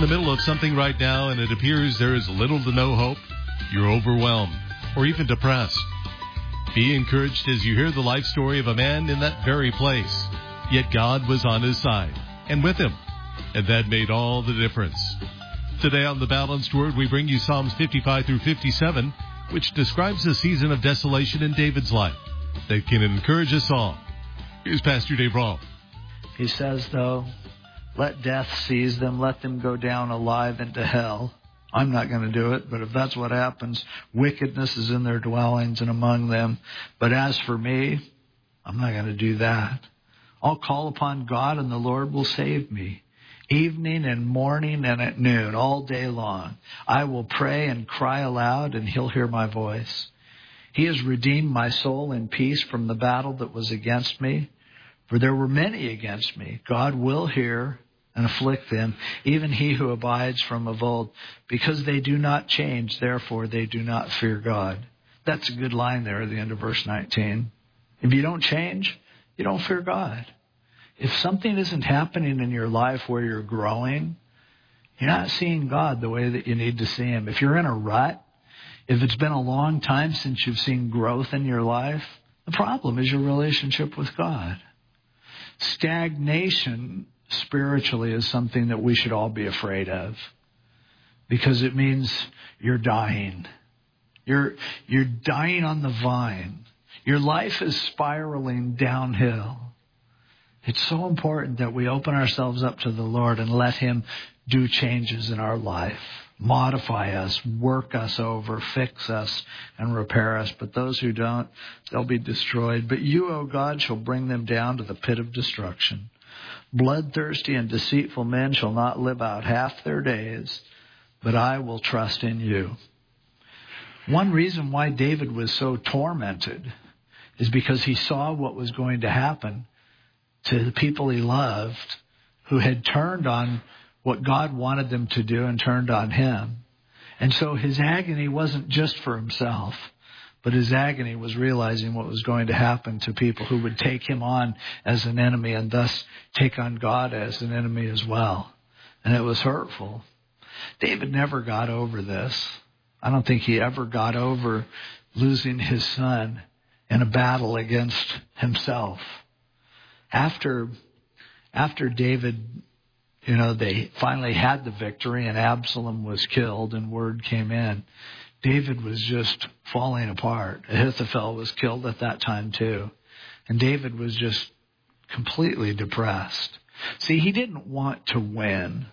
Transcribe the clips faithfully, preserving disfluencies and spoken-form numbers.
the middle of something right now and it appears there is little to no hope, you're overwhelmed or even depressed, be encouraged as you hear the life story of a man in that very place. Yet God was on his side and with him, and that made all the difference. Today on The Balanced Word, we bring you Psalms fifty-five through fifty-seven, which describes a season of desolation in David's life that can encourage us all. Here's Pastor Dave Rawl. He says, though, let death seize them, let them go down alive into hell. I'm not going to do it, but if that's what happens, wickedness is in their dwellings and among them. But as for me, I'm not going to do that. I'll call upon God and the Lord will save me. Evening and morning and at noon, all day long. I will pray and cry aloud and he'll hear my voice. He has redeemed my soul in peace from the battle that was against me. For there were many against me. God will hear and afflict them, even he who abides from of old. Because they do not change, therefore they do not fear God. That's a good line there at the end of verse nineteen. If you don't change, you don't fear God. If something isn't happening in your life where you're growing, you're not seeing God the way that you need to see him. If you're in a rut, if it's been a long time since you've seen growth in your life, the problem is your relationship with God. Stagnation spiritually is something that we should all be afraid of because it means you're dying. You're, you're dying on the vine. Your life is spiraling downhill. It's so important that we open ourselves up to the Lord and let him do changes in our life, modify us, work us over, fix us, and repair us. But those who don't, they'll be destroyed. But you, O God, shall bring them down to the pit of destruction. Bloodthirsty and deceitful men shall not live out half their days, but I will trust in you. One reason why David was so tormented is because he saw what was going to happen to the people he loved who had turned on what God wanted them to do and turned on him. And so his agony wasn't just for himself, but his agony was realizing what was going to happen to people who would take him on as an enemy and thus take on God as an enemy as well. And it was hurtful. David never got over this. I don't think he ever got over losing his son in a battle against himself. After, after David, you know, they finally had the victory and Absalom was killed and word came in, David was just falling apart. Ahithophel was killed at that time too. And David was just completely depressed. See, he didn't want to win.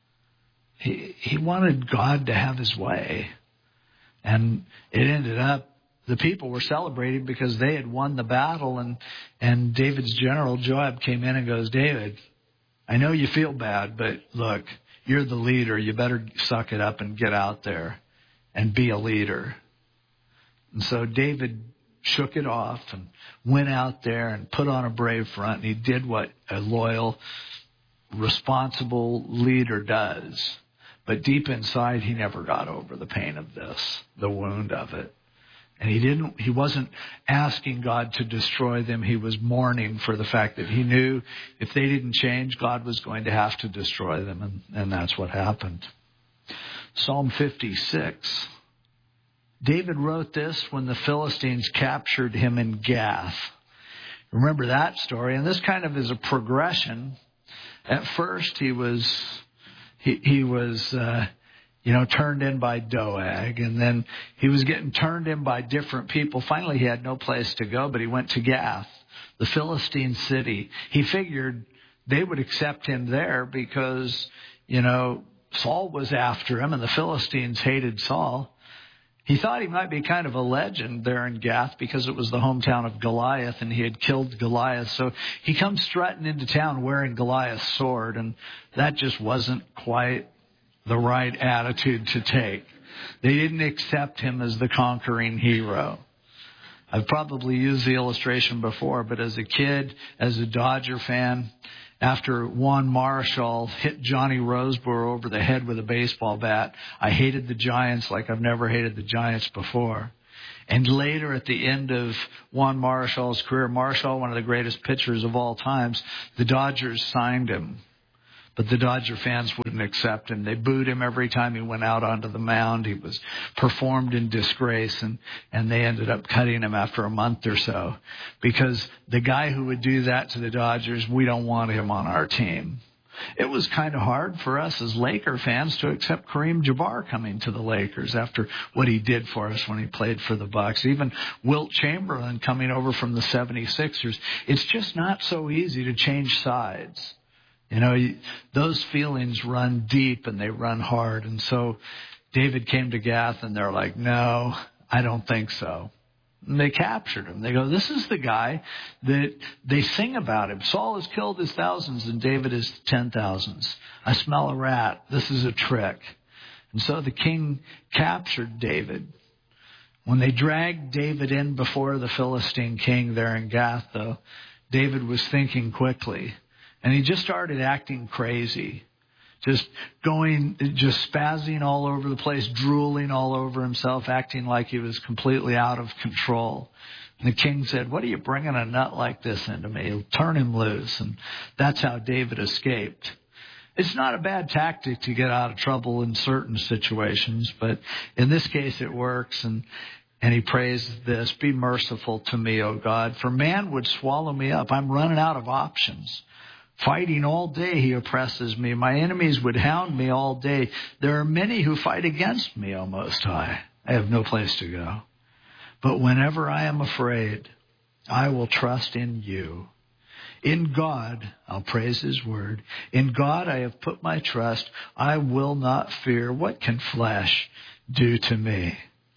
He, he wanted God to have his way. And it ended up, the people were celebrating because they had won the battle, and, and David's general, Joab, came in and goes, David, I know you feel bad, but look, you're the leader. You better suck it up and get out there and be a leader. And so David shook it off and went out there and put on a brave front, and he did what a loyal, responsible leader does. But deep inside, he never got over the pain of this, the wound of it. And he didn't, he wasn't asking God to destroy them. He was mourning for the fact that he knew if they didn't change, God was going to have to destroy them. And, and that's what happened. Psalm fifty-six. David wrote this when the Philistines captured him in Gath. Remember that story? And this kind of is a progression. At first, he was, he, he was, uh, you know, turned in by Doeg, and then he was getting turned in by different people. Finally, he had no place to go, but he went to Gath, the Philistine city. He figured they would accept him there because, you know, Saul was after him and the Philistines hated Saul. He thought he might be kind of a legend there in Gath because it was the hometown of Goliath and he had killed Goliath. So he comes strutting into town wearing Goliath's sword, and that just wasn't quite the right attitude to take. They didn't accept him as the conquering hero. I've probably used the illustration before, but as a kid, as a Dodger fan, after Juan Marichal hit Johnny Roseborough over the head with a baseball bat, I hated the Giants like I've never hated the Giants before. And later, at the end of Juan Marichal's career, Marichal, one of the greatest pitchers of all times, the Dodgers signed him. But the Dodger fans wouldn't accept him. They booed him every time he went out onto the mound. He was performed in disgrace, and, and they ended up cutting him after a month or so. Because the guy who would do that to the Dodgers, we don't want him on our team. It was kind of hard for us as Laker fans to accept Kareem Jabbar coming to the Lakers after what he did for us when he played for the Bucks. Even Wilt Chamberlain coming over from the seventy-sixers. It's just not so easy to change sides. You know, those feelings run deep and they run hard. And so David came to Gath and they're like, no, I don't think so. And they captured him. They go, this is the guy that they sing about him. Saul has killed his thousands and David his ten thousands. I smell a rat. This is a trick. And so the king captured David. When they dragged David in before the Philistine king there in Gath, though, David was thinking quickly. And he just started acting crazy. Just going, just spazzing all over the place, drooling all over himself, acting like he was completely out of control. And the king said, what are you bringing a nut like this into me? Turn him loose. And that's how David escaped. It's not a bad tactic to get out of trouble in certain situations, but in this case it works. And, and he prays this, be merciful to me, O God, for man would swallow me up. I'm running out of options. Fighting all day, he oppresses me. My enemies would hound me all day. There are many who fight against me, O Most High. I have no place to go. But whenever I am afraid, I will trust in you. In God, I'll praise his word. In God, I have put my trust. I will not fear. What can flesh do to me?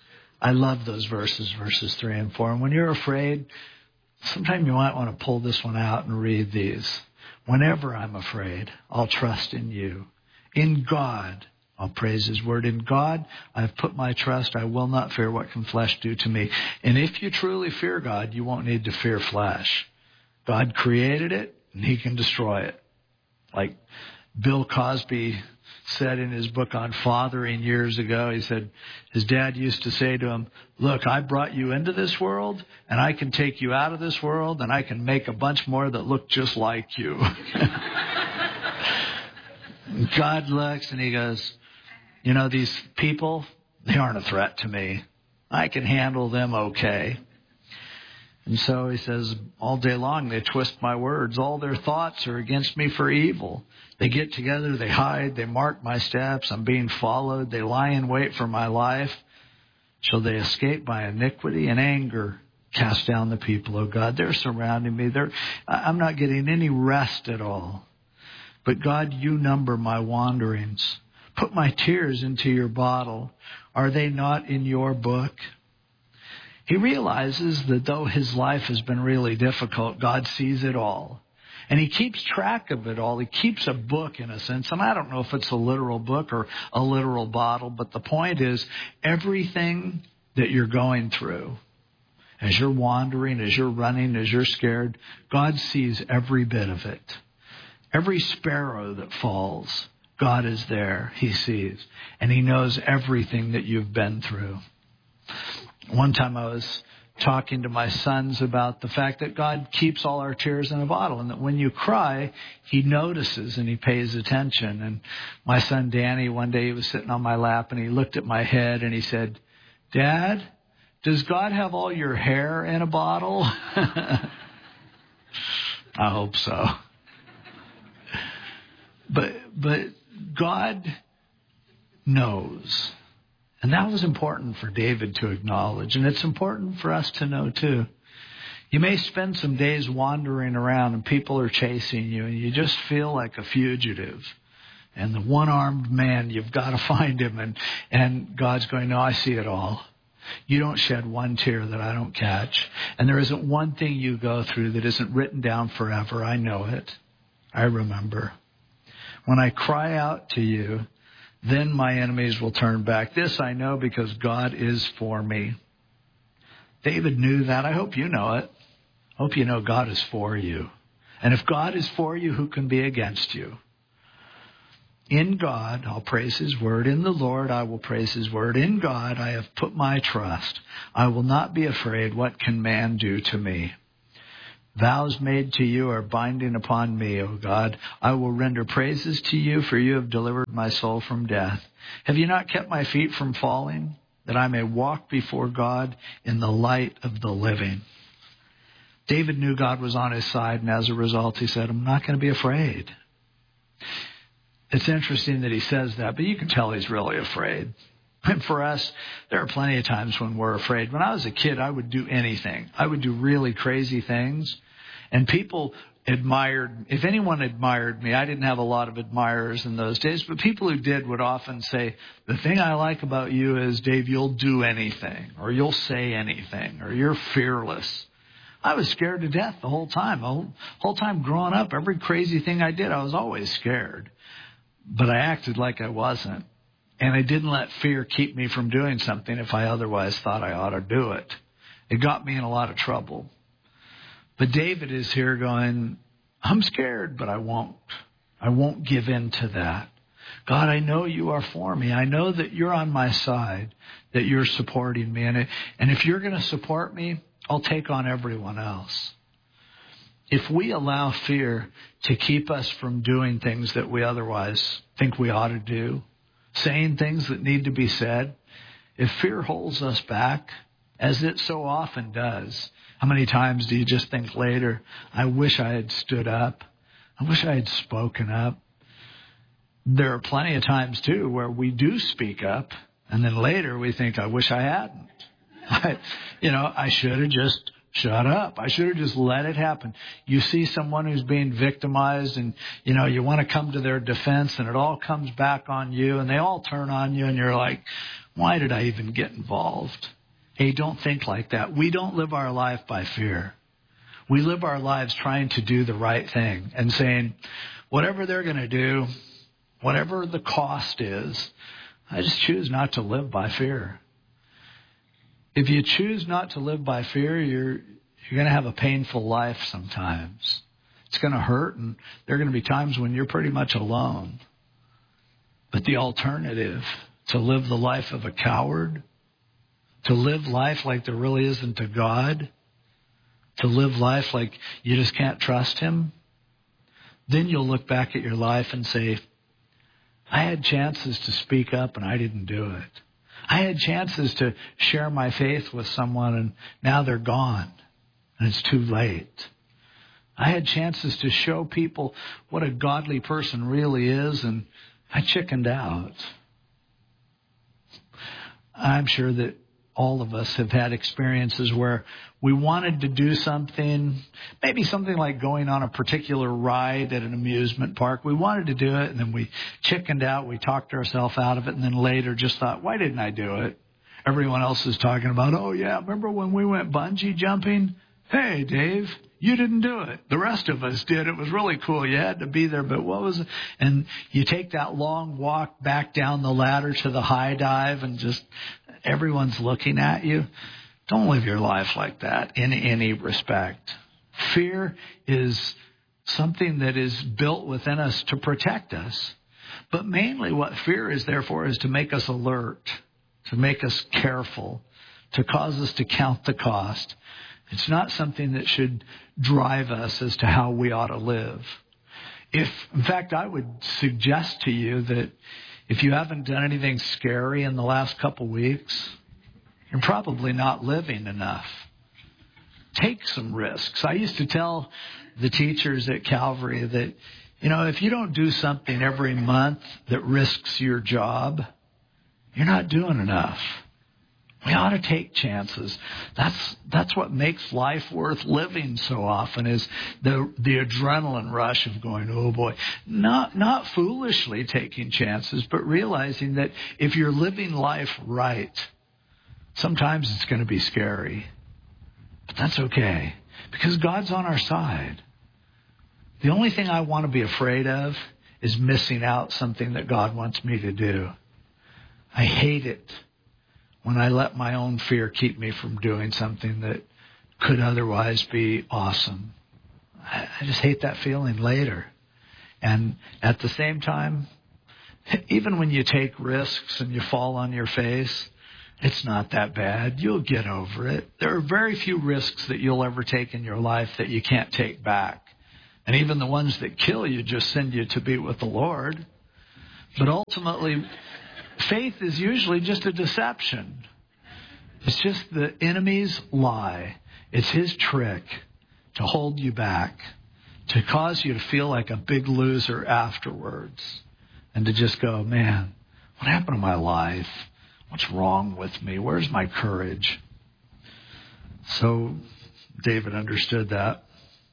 I love those verses, verses three and four. And when you're afraid, sometimes you might want to pull this one out and read these. Whenever I'm afraid, I'll trust in you. In God, I'll praise his word. In God, I've put my trust. I will not fear what can flesh do to me. And if you truly fear God, you won't need to fear flesh. God created it, and he can destroy it. Like Bill Cosby said in his book on fathering years ago, he said his dad used to say to him, look, I brought you into this world, and I can take you out of this world, and I can make a bunch more that look just like you. God looks and he goes, you know, these people, they aren't a threat to me. I can handle them okay. And so he says, all day long they twist my words. All their thoughts are against me for evil. They get together, they hide, they mark my steps. I'm being followed. They lie in wait for my life. Shall they escape by iniquity and anger? Cast down the people, oh God. They're surrounding me. They're, I'm not getting any rest at all. But God, you number my wanderings. Put my tears into your bottle. Are they not in your book? He realizes that though his life has been really difficult, God sees it all. And he keeps track of it all. He keeps a book in a sense. And I don't know if it's a literal book or a literal bottle, but the point is everything that you're going through, as you're wandering, as you're running, as you're scared, God sees every bit of it. Every sparrow that falls, God is there. He sees. And he knows everything that you've been through. One time I was talking to my sons about the fact that God keeps all our tears in a bottle, and that when you cry, he notices and he pays attention. And my son Danny, one day he was sitting on my lap and he looked at my head and he said, Dad, does God have all your hair in a bottle? I hope so. But, but God knows. And that was important for David to acknowledge. And it's important for us to know too. You may spend some days wandering around and people are chasing you and you just feel like a fugitive. And the one-armed man, you've got to find him. And, and God's going, no, I see it all. You don't shed one tear that I don't catch. And there isn't one thing you go through that isn't written down forever. I know it. I remember. When I cry out to you, then my enemies will turn back. This I know because God is for me. David knew that. I hope you know it. I hope you know God is for you. And if God is for you, who can be against you? In God, I'll praise his word. In the Lord, I will praise his word. In God, I have put my trust. I will not be afraid. What can man do to me? Vows made to you are binding upon me, O God. I will render praises to you, for you have delivered my soul from death. Have you not kept my feet from falling, that I may walk before God in the light of the living? David knew God was on his side, and as a result, he said, I'm not going to be afraid. It's interesting that he says that, but you can tell he's really afraid. And for us, there are plenty of times when we're afraid. When I was a kid, I would do anything. I would do really crazy things. And people admired, if anyone admired me, I didn't have a lot of admirers in those days, but people who did would often say, the thing I like about you is, Dave, you'll do anything, or you'll say anything, or you're fearless. I was scared to death the whole time. The whole, whole time growing up, every crazy thing I did, I was always scared. But I acted like I wasn't. And I didn't let fear keep me from doing something if I otherwise thought I ought to do it. It got me in a lot of trouble. But David is here going, I'm scared, but I won't. I won't give in to that. God, I know you are for me. I know that you're on my side, that you're supporting me. And, it, and if you're going to support me, I'll take on everyone else. If we allow fear to keep us from doing things that we otherwise think we ought to do, saying things that need to be said, if fear holds us back, as it so often does, how many times do you just think later, I wish I had stood up. I wish I had spoken up. There are plenty of times, too, where we do speak up, and then later we think, I wish I hadn't. I, you know, I should have just shut up. I should have just let it happen. You see someone who's being victimized and, you know, you want to come to their defense and it all comes back on you and they all turn on you and you're like, why did I even get involved? Hey, don't think like that. We don't live our life by fear. We live our lives trying to do the right thing and saying, whatever they're going to do, whatever the cost is, I just choose not to live by fear. If you choose not to live by fear, you're you're going to have a painful life sometimes. It's going to hurt, and there are going to be times when you're pretty much alone. But the alternative, to live the life of a coward, to live life like there really isn't a God, to live life like you just can't trust him, then you'll look back at your life and say, I had chances to speak up and I didn't do it. I had chances to share my faith with someone and now they're gone and it's too late. I had chances to show people what a godly person really is and I chickened out. I'm sure that all of us have had experiences where we wanted to do something, maybe something like going on a particular ride at an amusement park. We wanted to do it, and then we chickened out. We talked ourselves out of it, and then later just thought, why didn't I do it? Everyone else is talking about, oh, yeah, remember when we went bungee jumping? Hey, Dave, you didn't do it. The rest of us did. It was really cool. You had to be there, but what was it? And you take that long walk back down the ladder to the high dive and just everyone's looking at you. Don't live your life like that in any respect. Fear is something that is built within us to protect us. But mainly what fear is there for is to make us alert, to make us careful, to cause us to count the cost. It's not something that should drive us as to how we ought to live. If, in fact, I would suggest to you that if you haven't done anything scary in the last couple weeks, you're probably not living enough. Take some risks. I used to tell the teachers at Calvary that, you know, if you don't do something every month that risks your job, you're not doing enough. We ought to take chances. That's that's what makes life worth living so often is the the adrenaline rush of going, oh boy. Not not foolishly taking chances, but realizing that if you're living life right, sometimes it's going to be scary. But that's okay, because God's on our side. The only thing I want to be afraid of is missing out something that God wants me to do. I hate it when I let my own fear keep me from doing something that could otherwise be awesome. I just hate that feeling later. And at the same time, even when you take risks and you fall on your face, It's not that bad. You'll get over it. There are very few risks that you'll ever take in your life that you can't take back. And even the ones that kill you just send you to be with the Lord. But ultimately, faith is usually just a deception. It's just the enemy's lie. It's his trick to hold you back, to cause you to feel like a big loser afterwards, and to just go, man, what happened to my life? What's wrong with me? Where's my courage? So David understood that.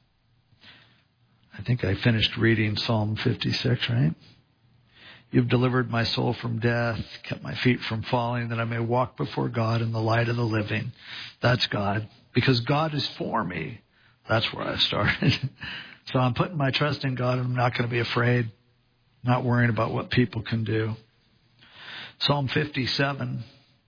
I think I finished reading Psalm fifty-six, right? You've delivered my soul from death, kept my feet from falling, that I may walk before God in the light of the living. That's God. Because God is for me. That's where I started. So I'm putting my trust in God, and I'm not going to be afraid, not worrying about what people can do. Psalm fifty-seven,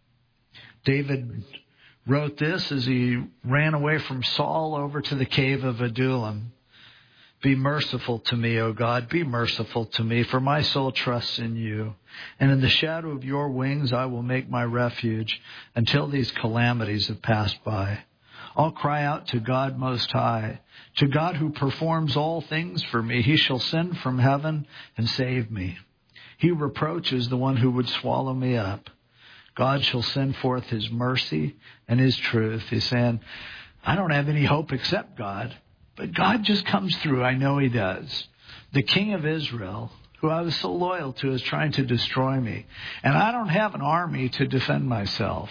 David wrote this as he ran away from Saul over to the cave of Adullam. Be merciful to me, O God, be merciful to me, for my soul trusts in you. And in the shadow of your wings I will make my refuge until these calamities have passed by. I'll cry out to God Most High, to God who performs all things for me. He shall send from heaven and save me. He reproaches the one who would swallow me up. God shall send forth his mercy and his truth. He's saying, I don't have any hope except God. But God just comes through. I know he does. The king of Israel, who I was so loyal to, is trying to destroy me. And I don't have an army to defend myself.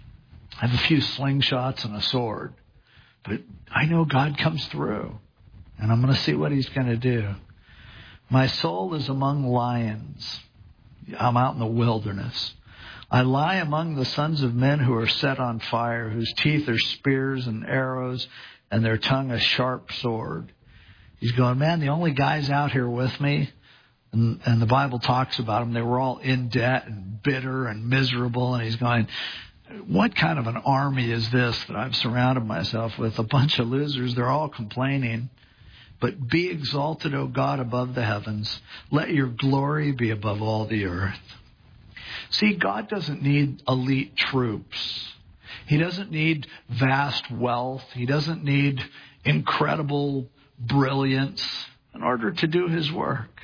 I have a few slingshots and a sword. But I know God comes through. And I'm going to see what he's going to do. My soul is among lions. I'm out in the wilderness. I lie among the sons of men who are set on fire, whose teeth are spears and arrows, and their tongue a sharp sword. He's going, man, the only guys out here with me, and, and the Bible talks about them, they were all in debt and bitter and miserable. And he's going, what kind of an army is this that I've surrounded myself with? A bunch of losers. They're all complaining. But be exalted, O God, above the heavens. Let your glory be above all the earth. See, God doesn't need elite troops. He doesn't need vast wealth. He doesn't need incredible brilliance in order to do his work.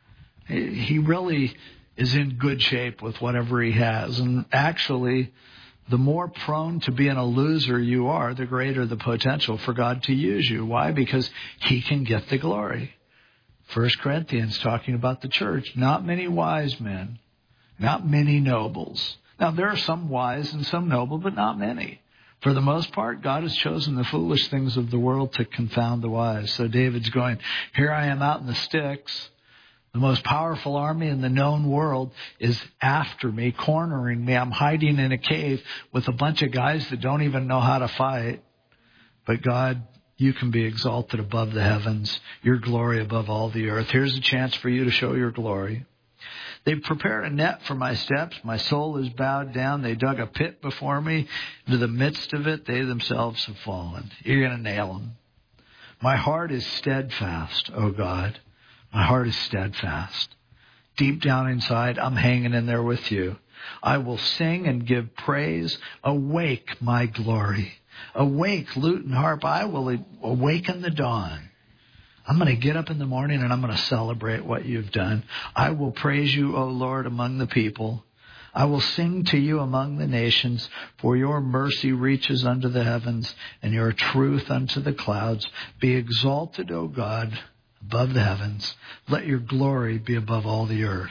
He really is in good shape with whatever he has. And actually, the more prone to being a loser you are, the greater the potential for God to use you. Why? Because he can get the glory. First Corinthians talking about the church. Not many wise men, not many nobles. Now, there are some wise and some noble, but not many. For the most part, God has chosen the foolish things of the world to confound the wise. So David's going, here I am out in the sticks. The most powerful army in the known world is after me, cornering me. I'm hiding in a cave with a bunch of guys that don't even know how to fight. But God, you can be exalted above the heavens, your glory above all the earth. Here's a chance for you to show your glory. They've prepared a net for my steps. My soul is bowed down. They dug a pit before me. Into the midst of it, they themselves have fallen. You're going to nail them. My heart is steadfast, O God. My heart is steadfast. Deep down inside, I'm hanging in there with you. I will sing and give praise. Awake, my glory. Awake, lute and harp. I will awaken the dawn. I'm going to get up in the morning and I'm going to celebrate what you've done. I will praise you, O Lord, among the people. I will sing to you among the nations, for your mercy reaches unto the heavens and your truth unto the clouds. Be exalted, O God, above the heavens. Let your glory be above all the earth.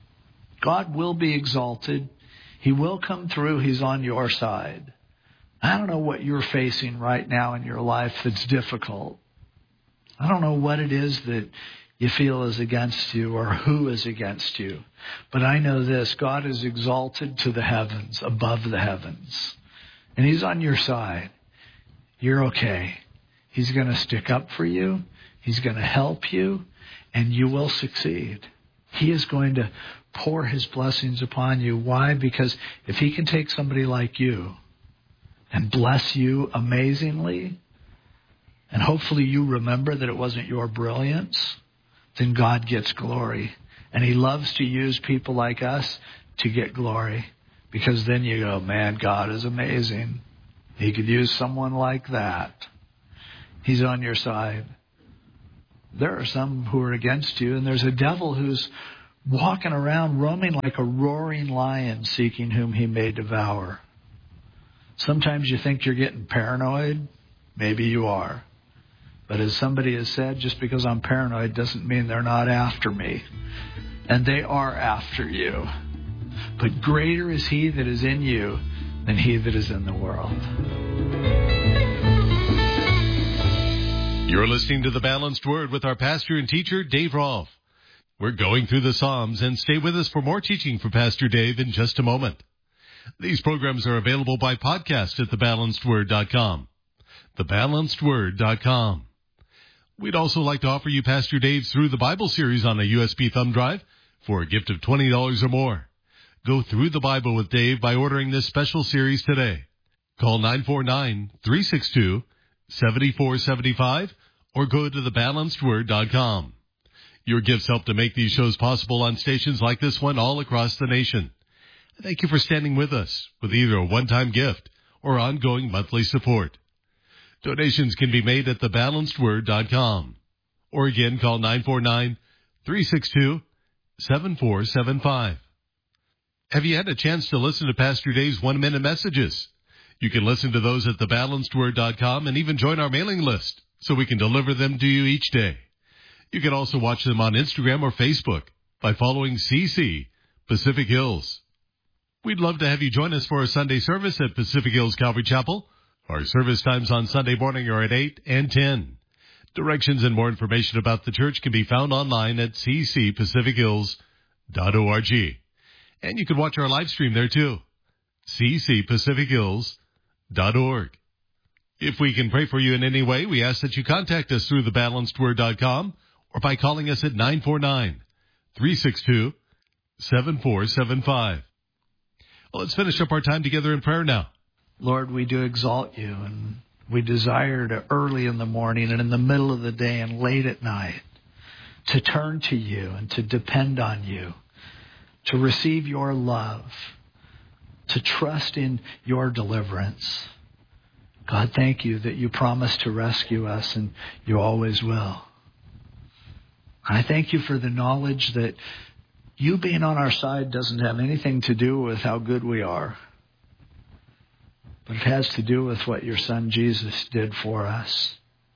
God will be exalted. He will come through. He's on your side. I don't know what you're facing right now in your life that's difficult. I don't know what it is that you feel is against you or who is against you. But I know this, God is exalted to the heavens, above the heavens. And he's on your side. You're okay. He's going to stick up for you. He's going to help you. And you will succeed. He is going to pour his blessings upon you. Why? Because if he can take somebody like you and bless you amazingly, and hopefully you remember that it wasn't your brilliance, then God gets glory. And he loves to use people like us to get glory. Because then you go, man, God is amazing. He could use someone like that. He's on your side. There are some who are against you, and there's a devil who's walking around roaming like a roaring lion, seeking whom he may devour. Sometimes you think you're getting paranoid. Maybe you are. But as somebody has said, just because I'm paranoid doesn't mean they're not after me. And they are after you. But greater is he that is in you than he that is in the world. You're listening to The Balanced Word with our pastor and teacher, Dave Rolfe. We're going through the Psalms, and stay with us for more teaching from Pastor Dave in just a moment. These programs are available by podcast at the balanced word dot com. the balanced word dot com. We'd also like to offer you Pastor Dave's Through the Bible series on a U S B thumb drive for a gift of twenty dollars or more. Go through the Bible with Dave by ordering this special series today. Call nine four nine, three six two, seven four seven five or go to the balanced word dot com. Your gifts help to make these shows possible on stations like this one all across the nation. Thank you for standing with us with either a one-time gift or ongoing monthly support. Donations can be made at the balanced word dot com. Or again, call nine four nine, three six two, seven four seven five. Have you had a chance to listen to Pastor Dave's one-minute messages? You can listen to those at the balanced word dot com and even join our mailing list so we can deliver them to you each day. You can also watch them on Instagram or Facebook by following C C Pacific Hills. We'd love to have you join us for our Sunday service at Pacific Hills Calvary Chapel. Our service times on Sunday morning are at eight and ten. Directions and more information about the church can be found online at c c pacific hills dot org. And you can watch our live stream there too, c c pacific hills dot org. If we can pray for you in any way, we ask that you contact us through the balanced word dot com or by calling us at nine four nine, three six two, seven four seven five. Well, let's finish up our time together in prayer now. Lord, we do exalt you, and we desire to early in the morning and in the middle of the day and late at night to turn to you and to depend on you, to receive your love, to trust in your deliverance. God, thank you that you promised to rescue us, and you always will. I thank you for the knowledge that you being on our side doesn't have anything to do with how good we are, but it has to do with what your son Jesus did for us.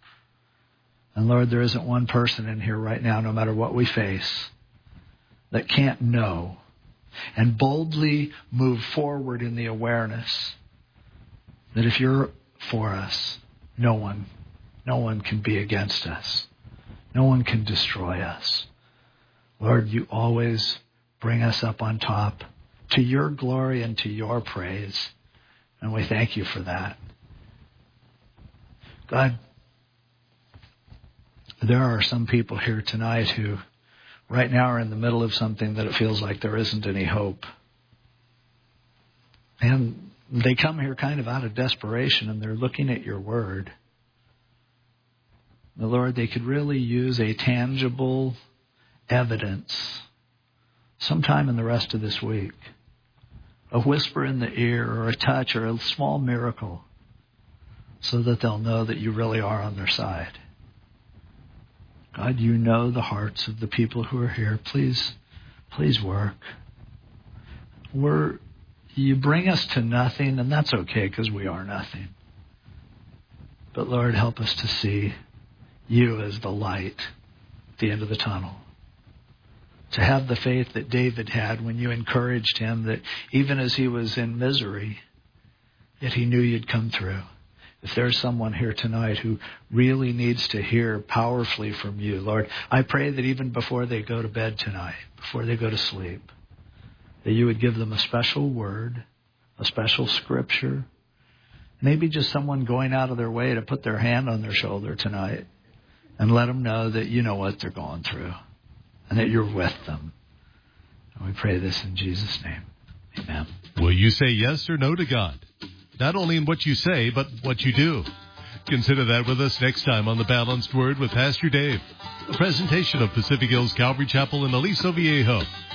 And Lord, there isn't one person in here right now, no matter what we face, that can't know and boldly move forward in the awareness that if you're for us, no one, no one can be against us. No one can destroy us. Lord, you always bring us up on top to your glory and to your praise. And we thank you for that. God, there are some people here tonight who right now are in the middle of something that it feels like there isn't any hope. And they come here kind of out of desperation, and they're looking at your word. The Lord, they could really use a tangible evidence sometime in the rest of this week. A whisper in the ear or a touch or a small miracle so that they'll know that you really are on their side. God, you know the hearts of the people who are here. Please, please work. We're, you bring us to nothing, and that's okay because we are nothing. But Lord, help us to see you as the light at the end of the tunnel. To have the faith that David had when you encouraged him that even as he was in misery, yet he knew you'd come through. If there's someone here tonight who really needs to hear powerfully from you, Lord, I pray that even before they go to bed tonight, before they go to sleep, that you would give them a special word, a special scripture, maybe just someone going out of their way to put their hand on their shoulder tonight and let them know that you know what they're going through and that you're with them. And we pray this in Jesus' name. Amen. Will you say yes or no to God? Not only in what you say, but what you do. Consider that with us next time on The Balanced Word with Pastor Dave, a presentation of Pacific Hills Calvary Chapel in Aliso Viejo.